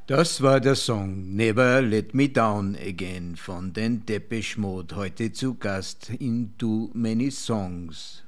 Das war der Song Never Let Me Down Again von den Depeche Mode, heute zu Gast in Too Many Songs.